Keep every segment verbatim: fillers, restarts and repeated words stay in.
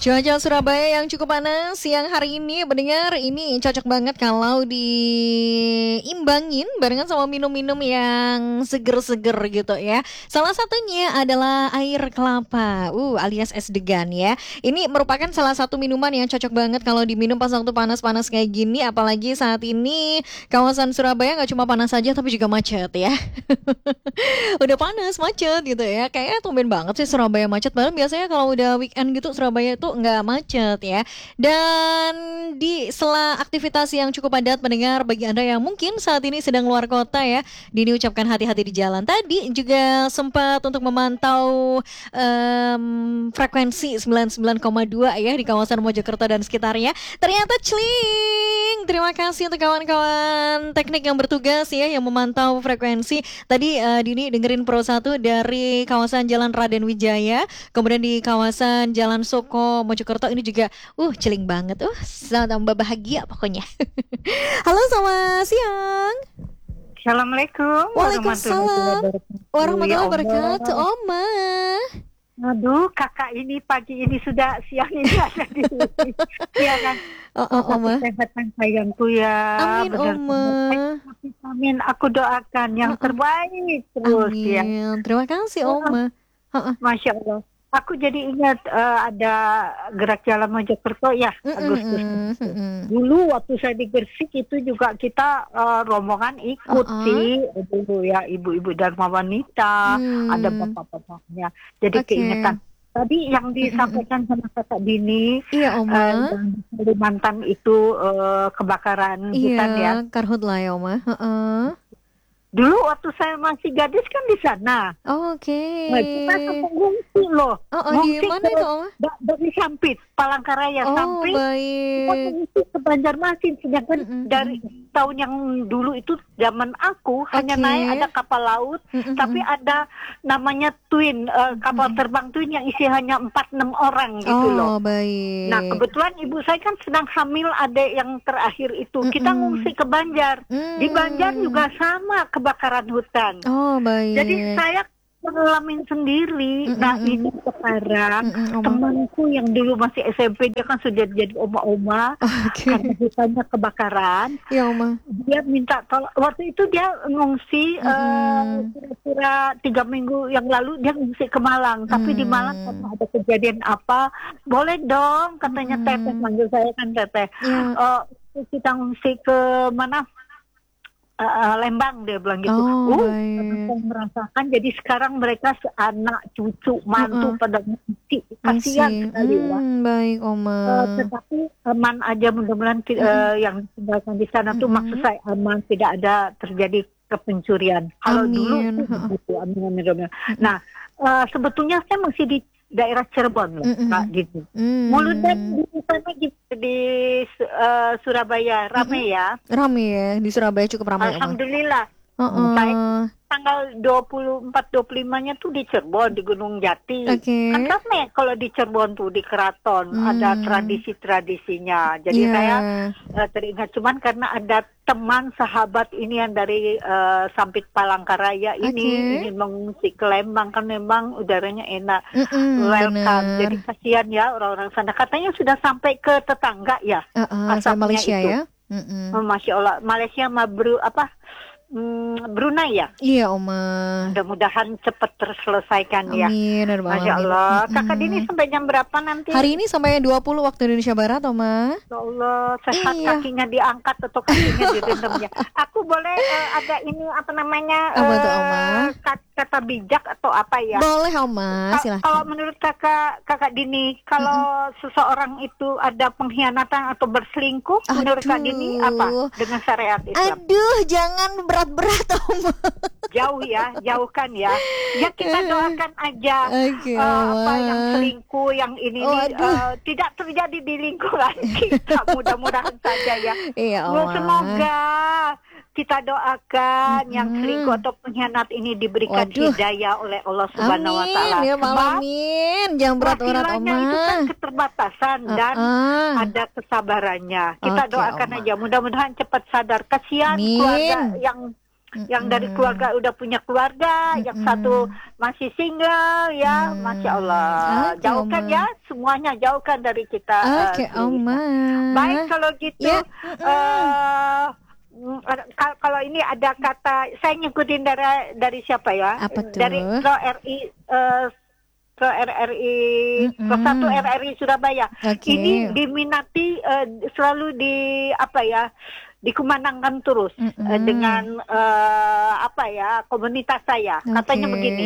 Cuaca Surabaya yang cukup panas siang hari ini, mendengar ini cocok banget kalau diimbangin barengan sama minum-minum yang seger-seger gitu ya. Salah satunya adalah air kelapa, uh alias es degan ya. Ini merupakan salah satu minuman yang cocok banget kalau diminum pas waktu panas-panas kayak gini, apalagi saat ini kawasan Surabaya nggak cuma panas saja tapi juga macet ya. Udah panas, macet gitu ya. Kayaknya tumben banget sih Surabaya macet. Padahal biasanya kalau udah weekend gitu Surabaya itu nggak macet ya. Dan di sela aktivitas yang cukup padat mendengar, bagi Anda yang mungkin saat ini sedang luar kota ya, Dini ucapkan hati-hati di jalan. Tadi juga sempat untuk memantau um, frekuensi sembilan puluh sembilan koma dua ya di kawasan Mojokerto dan sekitarnya. Ternyata cling. Terima kasih untuk kawan-kawan teknik yang bertugas ya yang memantau frekuensi. Tadi uh, Dini dengerin Pro satu dari kawasan Jalan Raden Wijaya, kemudian di kawasan Jalan Soko Mojokerto ini juga uh celing banget. Uh, tambah bahagia pokoknya. Halo, selamat siang. Assalamualaikum. Waalaikumsalam warahmatullahi wabarakatuh. Ya Oma. Aduh, kakak ini pagi ini sudah, siang ini ada di sini. Iya kan? Oh, oh, Oma. Kesehatan sayangku ya. Amin, benar, Oma. benar. Amin. Aku doakan yang Oh, oh. terbaik terus Amin. ya. Terima kasih Oma. Uh-uh. Masya Allah. Aku jadi ingat uh, ada gerak jalan Mojokerto ya, Mm-mm, Agustus. mm-mm. Dulu waktu saya di Gresik itu juga kita uh, rombongan ikut Uh-uh. sih dulu ya, ibu-ibu Dharma Wanita, Hmm. ada bapak-bapaknya. Jadi Oke. keingetan. Tadi yang disampaikan sama kakak Dini, Iya Oma. uh, yang di Kalimantan itu uh, kebakaran hutan ya. Iya, karhutlah ya Oma. Heeh. Dulu waktu saya masih gadis kan di sana. Oh, oke. Nah, kita sampai ngungsi loh. Oh, oh, di Ngungsi mana ke- itu Oma? da- dari Sampit, Palangkaraya Oh, Sampit. Kita baik. mengisi ke Banjarmasin, sedangkan Mm-mm. dari tahun yang dulu itu zaman aku hanya Oke. naik ada kapal laut, Mm-mm. tapi ada namanya twin, eh, kapal terbang twin yang isi hanya empat enam orang gitu Oh, loh. baik. Nah kebetulan ibu saya kan sedang hamil adik yang terakhir itu, kita Mm-mm. ngungsi ke Banjar. Di Banjar Mm. juga sama kebakaran hutan. Oh, baik. Jadi saya ngalamin sendiri. Mm-mm. Nah ini sekarang Mm-mm, Oma. temanku yang dulu masih S M P, dia kan sudah jadi oma-oma Oke. karena hutannya kebakaran. Ya Oma. Dia minta tolong. Waktu itu dia ngungsi eh, Mm-mm. kira-kira tiga minggu yang lalu dia ngungsi ke Malang. Tapi di Malang Mm. karena ada kejadian apa, boleh dong katanya Mm. Teteh, manggil saya kan Teteh. Ya. Eh, kita ngungsi ke mana? Eh, Lembang, dia bilang gitu. Oh, uh, baik. karena saya merasakan. Jadi sekarang mereka anak, cucu, mantu Mm-mm. pada ngungsi. Kasihan Masih. sekali ya. Hmm, baik Oma. Eh, tetapi aman aja, mudah-mudahan ti- eh, yang tinggalkan di sana tuh Mm-mm. maksud saya aman, tidak ada terjadi kepencurian. Kalau dulu Amin. tuh begitu, amin amin amin. Nah, eh, sebetulnya saya masih di daerah Cirebon loh, Mm-mm. Kak Didi. Hmm. Mulutnya di sana gitu, di eh, Surabaya rame ya. Rame ya di Surabaya, cukup ramai Oma. Alhamdulillah. Heeh. Saya tanggal dua puluh empat dua puluh lima-nya tuh di Cirebon, di Gunung Jati. Oke. Kan rame kalau di Cirebon tuh, di keraton, Hmm. ada tradisi-tradisinya. Jadi Iya. saya eh, teringat, cuman karena ada teman sahabat ini yang dari eh, Sampit Palangkaraya ini Oke. ingin mengungsi ke Lembang, kan memang udaranya enak. Mm-mm, Welcome. benar. Jadi kasihan ya orang-orang sana. Katanya sudah sampai ke tetangga ya. Uh-uh, asapnya sama Malaysia itu. ya. Mm-mm. Oh, Masya Allah. Malaysia sama Bru apa? Hmm, Brunei ya. Iya Oma. Mudah-mudahan cepat terselesaikan ya. Amin. Ya Rabbal Masya alamin. Allah. Mm-mm. Kakak Dini sampai jam berapa nanti? Hari ini sampai dua puluh waktu Indonesia Barat Oma. Ya Allah, sehat Iya. kakinya diangkat atau kakinya direndamnya. Aku boleh eh, ada ini apa namanya? Apa tuh, eh, Oma? kat- kata bijak atau apa ya? Boleh Oma, Ka- silahkan. Kalau menurut kakak kakak Dini, kalau seseorang itu ada pengkhianatan atau berselingkuh, menurut Kak Dini apa dengan syariat Islam? Aduh, jangan berat-berat Oma. Jauh ya, jauhkan ya. Ya kita doakan aja Oke, eh, apa Oma. yang selingkuh, yang ini Oh, nih, aduh. eh, tidak terjadi di lingkungan kita. Mudah-mudahan saja ya. Iya Ya, Oma. semoga kita doakan yang Mm-mm. selingkuh atau pengkhianat ini diberikan Waduh. hidayah oleh Allah Subhanahu wa taala. Amin ya Sebab malamin. Jangan berat-berat wasilahnya Oma. itu kan keterbatasan dan Uh-uh. ada kesabarannya. Kita Oke, doakan Oma. aja, mudah-mudahan cepat sadar. Kasihan Amin. keluarga yang yang dari keluarga udah punya keluarga, Mm-mm. yang satu masih single ya, Hmm. Masya Allah. Oke, Jauhkan Oma. ya, semuanya jauhkan dari kita. eh, Oke, seluruhnya. Oma. Baik kalau gitu. Ya. eh, mm, ada- kal- kalau ini ada kata, saya ngikutin dari dari siapa ya? Apa tuh? Dari Pro R I. eh, Pro R R I, Pro Mm-mm. satu R R I Surabaya. Oke. Ini diminati eh, selalu di apa ya? Dikumandangkan terus eh, Mm-mm. dengan eh, apa ya? Komunitas saya. Katanya Oke. begini.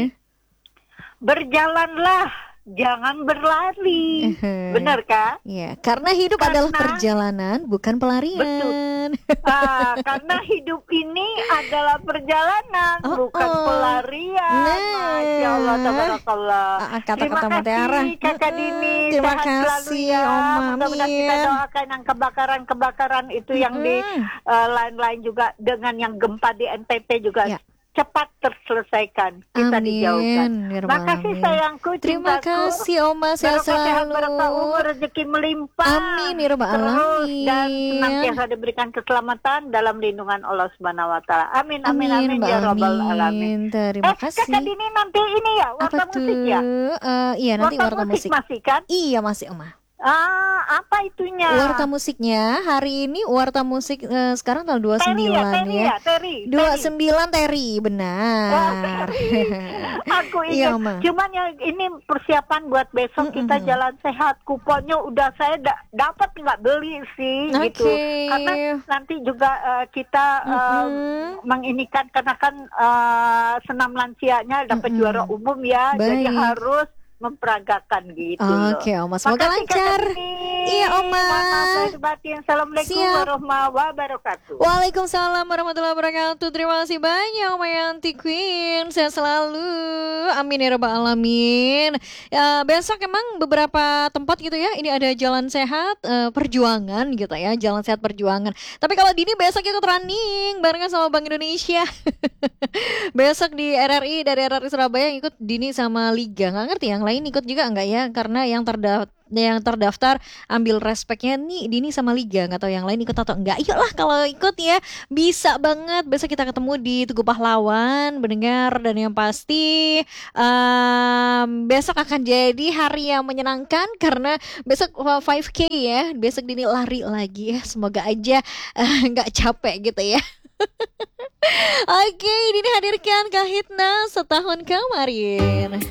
Berjalanlah, jangan berlari. Ehe. Benar kah? Ya, karena hidup Karena- adalah perjalanan, bukan pelarian. Ah, karena hidup ini adalah perjalanan, Oh, bukan oh. pelarian. Nah. Masya Allah, tabarakallah. Ah, ah, kata-kata Terima Mutiara. kasih Kakak Mm-mm. Dini. Terima Sehat selalu kasih, ya. Oma. Mudah-mudahan kita Amin. doakan yang kebakaran-kebakaran itu yang di Mm-mm. eh, lain-lain juga, dengan yang gempa di N T T juga Ya. cepat terselesaikan. Kita Amin. dijauhkan. Ya Rabbal Makasih Alamin. sayangku, Terima cintaku. kasih, Oma. Sehat Barokah sehat, selalu. barokah umur, rezeki melimpah. Amin, ya Rabbal Terus dan Alamin. senantiasa diberikan keselamatan dalam lindungan Allah Subhanahu wa taala. Amin amin Amin, amin, ya Mbak rabbal Amin. alamin. Terima Eh, kasih. Kakak Dini nanti ini ya, warta Apa tuh? musik ya? Eh, iya, nanti warta, musik. masih kan? Iya, masih, Oma. Ah, apa itunya? Warta musiknya hari ini warta musik eh, sekarang tanggal dua puluh Teri ya, sembilan Teri ya. ya, Teri. dua puluh Teri. sembilan Teri, Oh, benar. Teri. Aku Iya, ingat. Oma. Cuman yang ini persiapan buat besok kita Mm-mm. jalan sehat. Kuponnya udah saya da- dapat, nggak beli sih gitu. Oke. Karena nanti juga eh, kita eh, Mm-mm. menginikan, karena kan eh, senam lansianya dapat Mm-mm. juara umum ya. Jadi Baik. harus memperagakan gitu loh. Oke, Oma. Semoga Makasih, lancar. Kakak Dini. Iya, Oma. Mohon maaf lahir batin. Assalamualaikum Siap. warahmatullahi wabarakatuh. Waalaikumsalam warahmatullahi wabarakatuh. Terima kasih banyak Oma Yanti Queen. Sehat selalu. Amin ya rabbal alamin. Ya, besok emang beberapa tempat gitu ya. Ini ada jalan sehat eh, perjuangan gitu ya. Jalan sehat perjuangan. Tapi kalau Dini besok ikut running barengan sama Bank Indonesia. Besok di R R I, dari R R I Surabaya yang ikut Dini sama Liga. Nggak ngerti yang lain ikut juga enggak ya? Karena yang terdaftar yang terdaftar ambil respeknya nih Dini sama Liga, nggak tahu yang lain ikut atau enggak. Yuklah kalau ikut ya, bisa banget. Besok kita ketemu di Tugu Pahlawan mendengar, dan yang pasti um, besok akan jadi hari yang menyenangkan karena besok uh, lima K ya. Besok Dini lari lagi ya, semoga aja uh, nggak capek gitu ya. Oke, Dini hadirkan Kahitna setahun kemarin.